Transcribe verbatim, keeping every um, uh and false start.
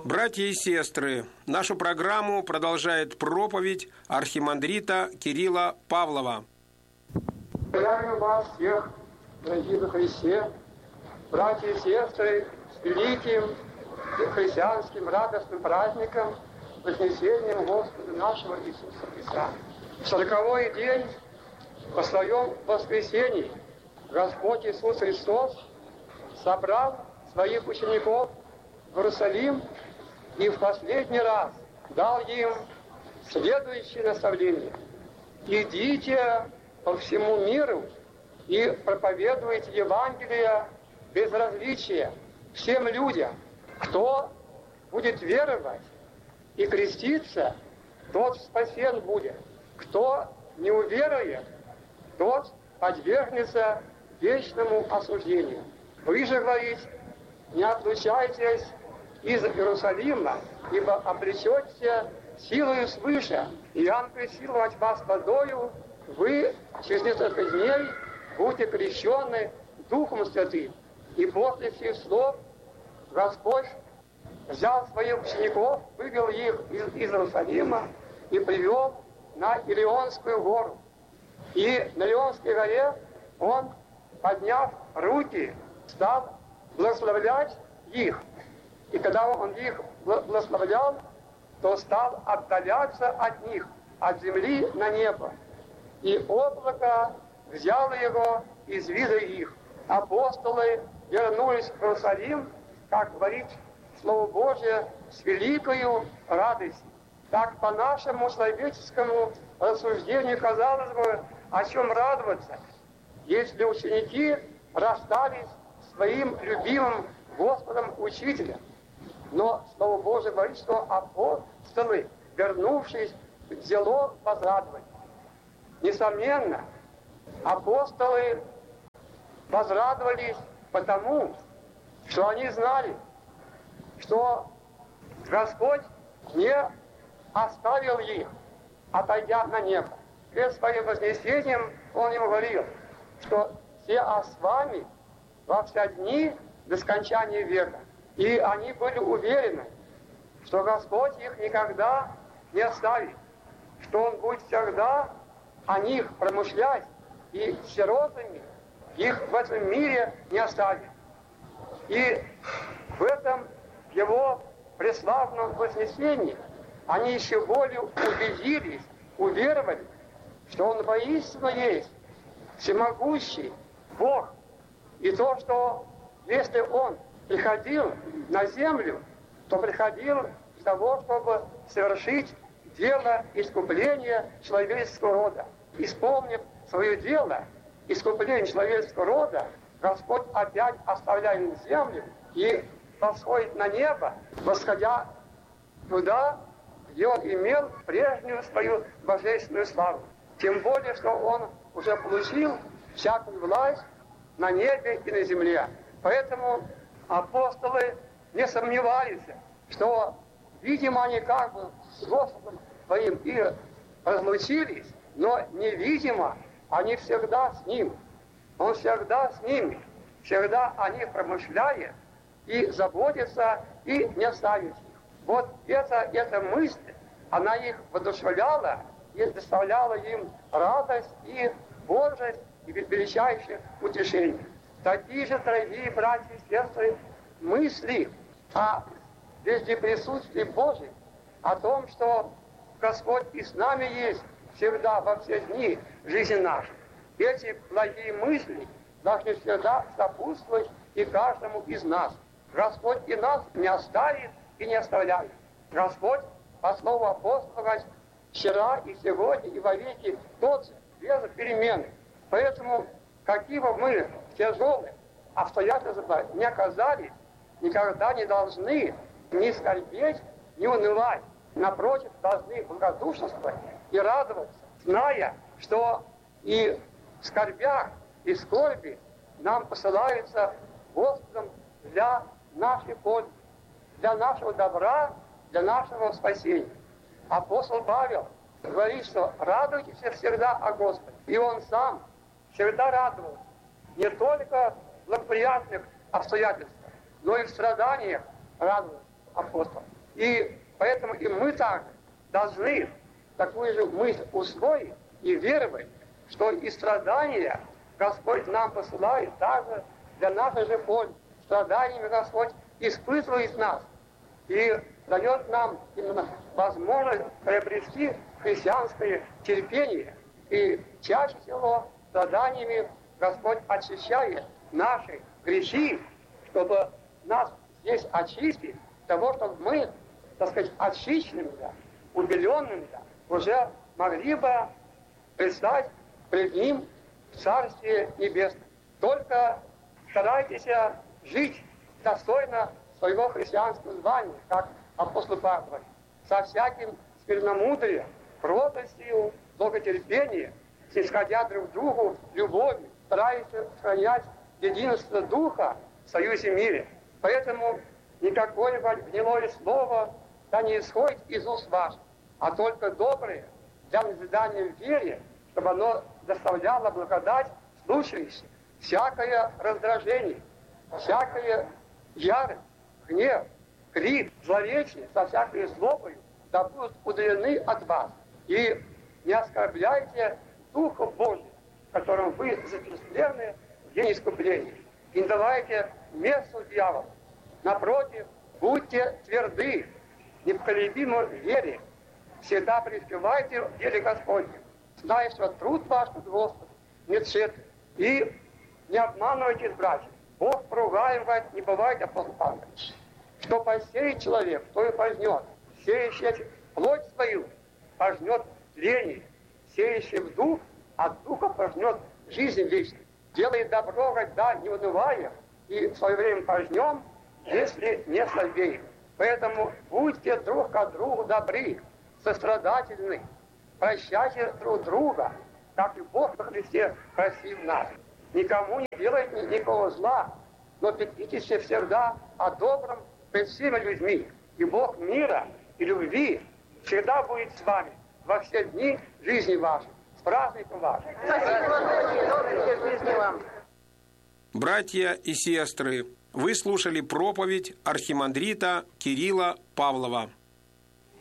Братья и сестры, нашу программу продолжает проповедь архимандрита Кирилла Павлова. Поздравляю вас всех, дорогие во Христе, братья и сестры, с великим христианским радостным праздником, вознесением Господа нашего Иисуса Христа. В сороковой день по своем воскресении Господь Иисус Христос собрал своих учеников в Иерусалим и в последний раз дал им следующее наставление: идите по всему миру и проповедуйте Евангелие без различия всем людям. Кто будет веровать и креститься, тот спасен будет. Кто не уверует, тот подвергнется вечному осуждению. Вы же, говорит, не отлучайтесь из Иерусалима, ибо обречете силою свыше. Иоанн крестил вас водою, вы через несколько дней будете крещены Духом Святым. И после всех слов Господь взял своих учеников, вывел их из, из Иерусалима и привел на Илионскую гору. И на Илионской горе Он, подняв руки, стал благословлять их. И когда Он их благословлял, то стал отдаляться от них, от земли на небо. И облако взяло его из вида их. Апостолы вернулись в Иерусалим, как говорит Слово Божие, с великою радостью. Так по нашему человеческому рассуждению, казалось бы, о чем радоваться, если ученики расстались с своим любимым Господом Учителем. Но Слово Божие говорит, что апостолы, вернувшись, взяло возрадовать. Несомненно, апостолы возрадовались потому, что они знали, что Господь не оставил их, отойдя на небо. Перед своим вознесением Он им говорил, что «все с вами во все дни до скончания века». И они были уверены, что Господь их никогда не оставит, что Он будет всегда о них промышлять, и сиротами их в этом мире не оставит. И в этом Его преславном вознесении они еще более убедились, уверовали, что Он воистину есть всемогущий Бог. И то, что если Он приходил на землю, то приходил для того, чтобы совершить дело искупления человеческого рода. Исполнив свое дело искупления человеческого рода, Господь опять оставляет землю и восходит на небо, восходя туда, где Он имел прежнюю свою божественную славу. Тем более, что Он уже получил всякую власть на небе и на земле. Поэтому апостолы не сомневались, что, видимо, они как бы с Господом своим и разлучились, но невидимо они всегда с Ним. Он всегда с ними, всегда о них промышляет и заботится, и не оставит их. Вот эта, эта мысль, она их воодушевляла и доставляла им радость и бодрость и величайшее утешение. Такие же, дорогие братья и сестры, мысли о вездеприсутствии Божьем, о том, что Господь и с нами есть всегда, во все дни жизни нашей. Эти благие мысли должны всегда сопутствовать и каждому из нас. Господь и нас не оставит и не оставляет. Господь, по слову апостола, говорит, вчера и сегодня и вовеки тот же, без перемены. Поэтому, какие бы мы тяжелые обстоятельства не оказались, никогда не должны ни скорбеть, ни унывать. Напротив, должны благодушествовать и радоваться, зная, что и в скорбях и скорби нам посылается Господом для нашей пользы, для нашего добра, для нашего спасения. Апостол Павел говорит, что радуйтесь всегда о Господе. И он сам всегда радовался не только в благоприятных обстоятельствах, но и в страданиях радовался. апостолов. И поэтому и мы также должны такую же мысль усвоить и веровать, что и страдания Господь нам посылает также для нашей же пользы. Страданиями Господь испытывает нас и дает нам именно возможность приобрести христианское терпение. И чаще всего страданиями Господь очищает наши грехи, чтобы нас здесь очистить, для того, чтобы мы, так сказать, очищенными, да, убеленными, да, уже могли бы предстать пред Ним в Царстве Небесном. Только старайтесь жить достойно своего христианского звания, как апостол Павел говорит, со всяким смиренномудрием, кротостью, долготерпением, снисходя друг к другу любовью, стараясь сохранять единство Духа в союзе мире. Поэтому никакое гнилое слово да не исходит из уст ваших, а только доброе для назидания в вере, чтобы оно доставляло благодать слушающим. Всякое раздражение, всякая ярость, гнев, крик, злоречие со всякой злобой да будут удалены от вас. И не оскорбляйте Духа Божия, которым вы запечатлены в день искупления. И не давайте место дьяволу. Напротив, будьте тверды, непоколебимы в вере. Всегда преуспевайте в деле Господнем, зная, что труд ваш под Господом не тщетный. И не обманывайтесь, братья. Бог поругаем, не бывает, апостол Павел. Что посеет человек, то и пожнет. Сеющий плоть свою пожнет тление. Сеющий в дух, от духа пожнет жизнь вечную. Делай добро, да, не унывая, и в свое время пожнем, если не слабеем. Поэтому будьте друг к другу добры, сострадательны, прощайте друг друга, как и Бог во Христе просил нас. Никому не делайте никакого зла, но пекитесь всегда о добром пред всеми людьми. И Бог мира и любви всегда будет с вами во все дни жизни вашей. С праздником вашим! Братья и сестры, вы слушали проповедь архимандрита Кирилла Павлова.